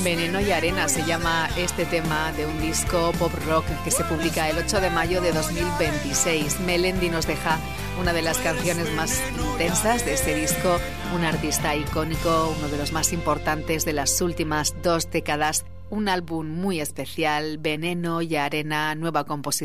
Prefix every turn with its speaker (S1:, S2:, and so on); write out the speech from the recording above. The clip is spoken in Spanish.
S1: Veneno y arena se llama este tema de un disco pop rock que se publica el 8 de mayo de 2026. Melendi nos deja una de las canciones más intensas de ese disco, un artista icónico, uno de los más importantes de las últimas 2 décadas, un álbum muy especial, Veneno y arena, nueva composición